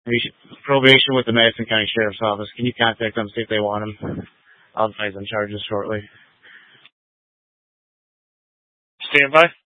Probation with the Madison County Sheriff's Office. Can you contact them, see if they want him? I'll advise on charges shortly. Stand by.